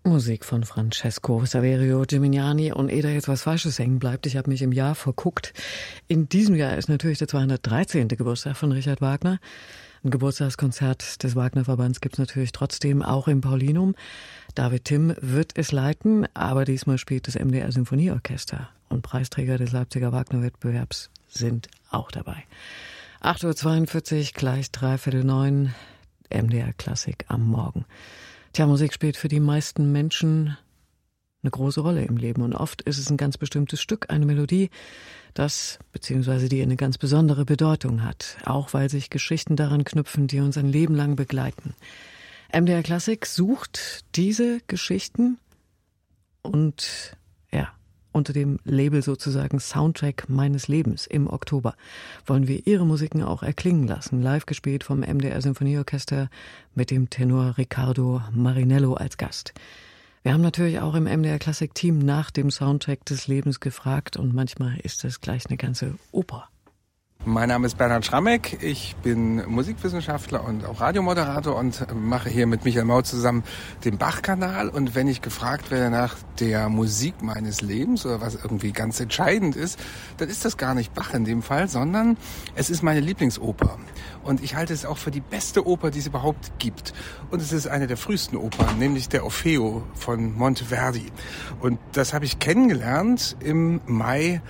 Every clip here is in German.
Musik von Francesco Saverio Gimignani. Und ehe da jetzt was Falsches hängen bleibt, ich habe mich im Jahr verguckt. In diesem Jahr ist natürlich der 213. Geburtstag von Richard Wagner. Ein Geburtstagskonzert des Wagner-Verbands gibt es natürlich trotzdem auch im Paulinum. David Timm wird es leiten, aber diesmal spielt das MDR Symphonieorchester. Und Preisträger des Leipziger Wagner-Wettbewerbs sind auch dabei. 8.42 Uhr, gleich 8:45, MDR Klassik am Morgen. Tja, Musik spielt für die meisten Menschen eine große Rolle im Leben. Und oft ist es ein ganz bestimmtes Stück, eine Melodie, die eine ganz besondere Bedeutung hat. Auch weil sich Geschichten daran knüpfen, die uns ein Leben lang begleiten. MDR Klassik sucht diese Geschichten und unter dem Label sozusagen Soundtrack meines Lebens im Oktober wollen wir Ihre Musiken auch erklingen lassen. Live gespielt vom MDR Symphonieorchester mit dem Tenor Riccardo Marinello als Gast. Wir haben natürlich auch im MDR Klassik Team nach dem Soundtrack des Lebens gefragt und manchmal ist das gleich eine ganze Oper. Mein Name ist Bernhard Schrammeck, ich bin Musikwissenschaftler und auch Radiomoderator und mache hier mit Michael Mau zusammen den Bach-Kanal. Und wenn ich gefragt werde nach der Musik meines Lebens oder was irgendwie ganz entscheidend ist, dann ist das gar nicht Bach in dem Fall, sondern es ist meine Lieblingsoper. Und ich halte es auch für die beste Oper, die es überhaupt gibt. Und es ist eine der frühesten Opern, nämlich der Orfeo von Monteverdi. Und das habe ich kennengelernt im Mai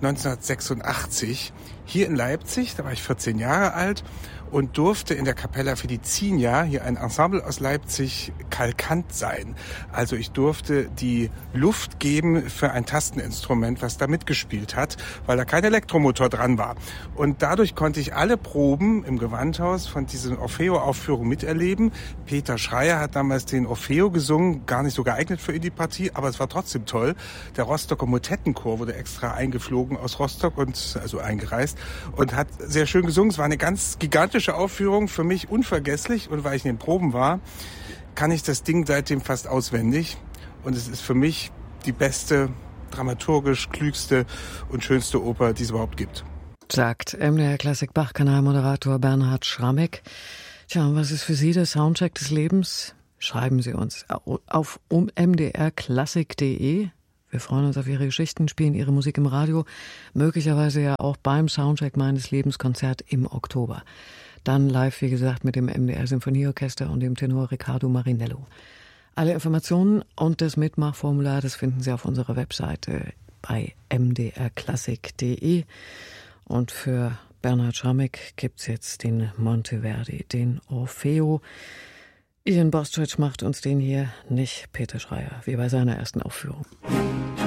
1986 hier in Leipzig. Da war ich 14 Jahre alt und durfte in der Capella Felicinia, hier ein Ensemble aus Leipzig, Kalkant sein. Also ich durfte die Luft geben für ein Tasteninstrument, was da mitgespielt hat, weil da kein Elektromotor dran war. Und dadurch konnte ich alle Proben im Gewandhaus von dieser Orfeo-Aufführung miterleben. Peter Schreier hat damals den Orfeo gesungen, gar nicht so geeignet für die Partie, aber es war trotzdem toll. Der Rostocker Motettenchor wurde extra eingeflogen aus Rostock also eingereist und hat sehr schön gesungen. Es war eine ganz gigantische Aufführung, für mich unvergesslich, und weil ich in den Proben war, kann ich das Ding seitdem fast auswendig, und es ist für mich die beste, dramaturgisch klügste und schönste Oper, die es überhaupt gibt. Sagt MDR Klassik Bach-Kanal-Moderator Bernhard Schrammeck. Tja, was ist für Sie der Soundtrack des Lebens? Schreiben Sie uns auf mdrklassik.de. Wir freuen uns auf Ihre Geschichten, spielen Ihre Musik im Radio, möglicherweise ja auch beim Soundtrack meines Lebenskonzert im Oktober. Dann live, wie gesagt, mit dem MDR Symphonieorchester und dem Tenor Riccardo Marinello. Alle Informationen und das Mitmachformular, das finden Sie auf unserer Webseite bei mdrklassik.de. Und für Bernhard Schrammeck gibt's jetzt den Monteverdi, den Orfeo. Ian Bostridge macht uns den hier, nicht Peter Schreier, wie bei seiner ersten Aufführung.